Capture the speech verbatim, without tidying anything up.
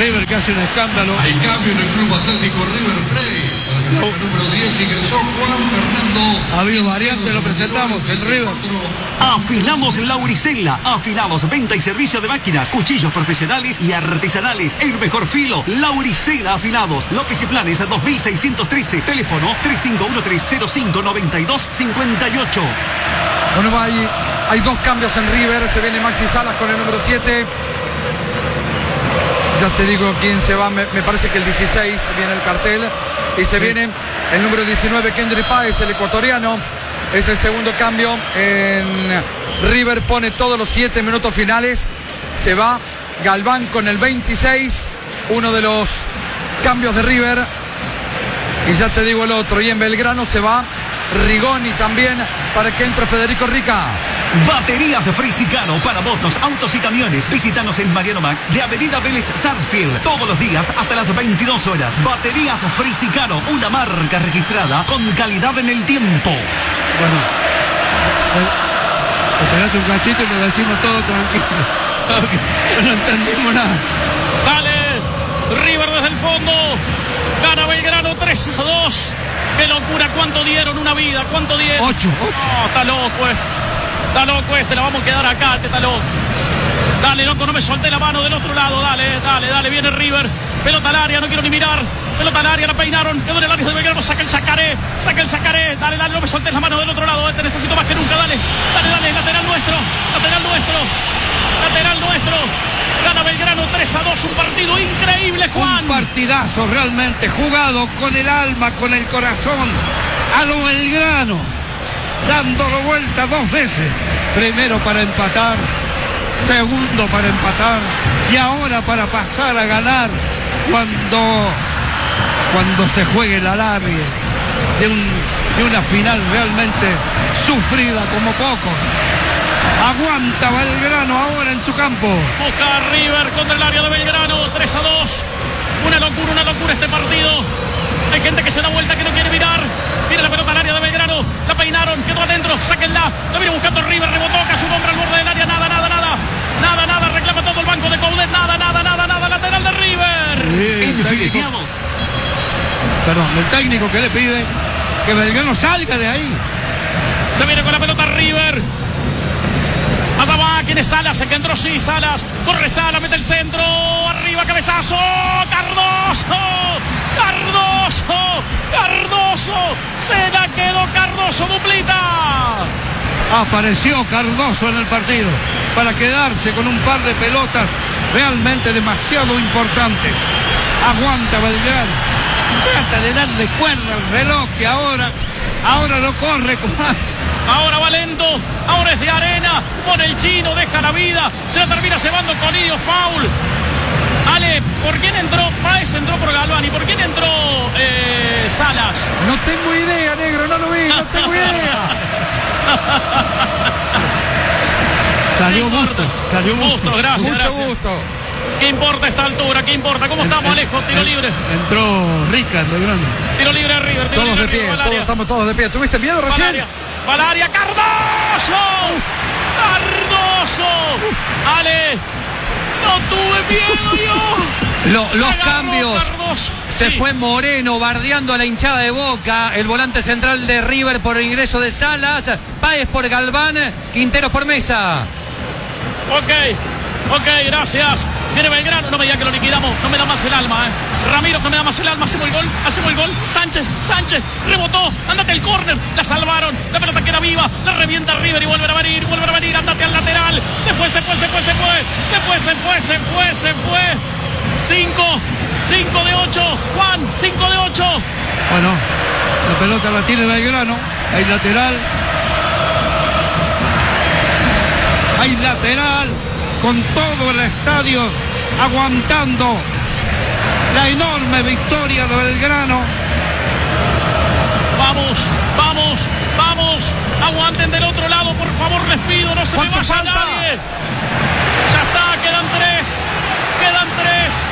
River que hace un escándalo. Hay cambio en el Club Atlético River Plate. Para que salga el número diez ingresó Juan Fernando. Ha habido variantes, lo presentamos en River. Afilamos Lauricela. Afilados, venta y servicio de máquinas, cuchillos profesionales y artesanales. El mejor filo, Lauricela Afilados. López y Planes dos mil seiscientos trece. Teléfono tres cinco uno tres cero cinco nueve dos cinco ocho. Bueno, hay, hay dos cambios en River. Se viene Maxi Salas con el número siete. Ya te digo quién se va. Me, me parece que el dieciséis viene el cartel. Y se sí. viene el número diecinueve, Kendry Páez, el ecuatoriano. Es el segundo cambio. En River pone todos los siete minutos finales. Se va Galván con el veintiséis. Uno de los cambios de River. Y ya te digo el otro. Y en Belgrano se va Rigoni también para que entre Federico Rica. Baterías Frisicano para motos, autos y camiones. Visítanos en Mariano Max de Avenida Vélez Sarsfield. Todos los días hasta las veintidós horas. Baterías Frisicano, una marca registrada con calidad en el tiempo. Bueno, esperate un cachito y lo decimos todo tranquilo. No entendimos nada. Sale River desde el fondo. Gana Belgrano tres a dos. Qué locura, cuánto dieron, una vida, cuánto dieron. Ocho, ocho. No, está loco este. Está loco este, la vamos a quedar acá, este está loco. Dale, loco, no me solté la mano del otro lado, dale, dale, dale, viene River. Pelota al área, no quiero ni mirar. Pelota al área, la peinaron, quedó en el área de Belgrano, saca el sacaré, saca el sacaré. Dale, dale, no me soltes la mano del otro lado, te necesito más que nunca, dale. Dale, dale, lateral nuestro, lateral nuestro, lateral nuestro. Gana Belgrano tres a dos, un partido increíble, Juan. Un partidazo realmente, jugado con el alma, con el corazón, a lo Belgrano, dándolo vuelta dos veces. Primero para empatar, segundo para empatar y ahora para pasar a ganar cuando, cuando se juegue el alargue de, un, de una final realmente sufrida como pocos. Aguanta Belgrano ahora en su campo. Busca a River contra el área de Belgrano. tres a dos. Una locura, una locura este partido. Hay gente que se da vuelta, que no quiere mirar. Viene la pelota al área de Belgrano. La peinaron, quedó adentro. Sáquenla. La viene buscando River. Rebotó, casi un hombre al borde del área. Nada, nada, nada. Nada, nada. Reclama todo el banco de Coudet. Nada, nada, nada, nada. Lateral de River. Sí, Infiletiados. Perdón, el técnico que le pide que Belgrano salga de ahí. Se viene con la pelota River. Allá va, ¿quién es Salas? Se que entró, sí, Salas. Corre Salas, mete el centro. Arriba, cabezazo. Cardoso. Cardoso. Cardoso. Se la quedó Cardoso, duplita. Apareció Cardoso en el partido para quedarse con un par de pelotas realmente demasiado importantes. Aguanta Belgrano. Trata de darle cuerda al reloj que ahora, ahora no corre como antes. Ahora va lento, ahora es de arena, pone el chino, deja la vida, se la termina llevando con Idio, foul. Ale, ¿por quién entró? Páez entró por Galván, ¿y por quién entró eh, Salas? No tengo idea, negro, no lo vi, no tengo idea. Salió Bustos, salió Bustos. Bustos, gracias, Mucho gracias. gusto. ¿Qué importa esta altura? ¿Qué importa? ¿Cómo estamos, Alejo? Tiro libre. Entró Rica en Belgrano. Tiro libre a River, tiro Todos libre de pie, River, todos Valaria. estamos todos de pie. ¿Tuviste miedo recién? Valaria, Valaria, Cardoso. Cardoso. Ale, no tuve miedo yo. Lo- los Agarró cambios. Cardoso. Se Sí. fue Moreno bardeando a la hinchada de Boca. El volante central de River por el ingreso de Salas. Páez por Galván. Quinteros por Mesa. Ok, ok, gracias. Viene Belgrano, no me diga que lo liquidamos, no me da más el alma, eh. Ramiro, no me da más el alma, hacemos el gol, hacemos el gol. Sánchez, Sánchez, rebotó, ándate al córner, la salvaron, la pelota queda viva, la revienta River y vuelven a venir, vuelven a venir, ándate al lateral. Se fue, se fue, se fue, se fue, se fue, se fue, se fue, se fue. Cinco, cinco de ocho, Juan, cinco de ocho. Bueno, la pelota la tiene Belgrano, hay lateral. Hay lateral con todo el estadio aguantando la enorme victoria de Belgrano. Vamos, vamos, vamos. Aguanten del otro lado, por favor, les pido, no se me ¿Cuánto vaya falta? nadie. Ya está, quedan tres. Quedan tres.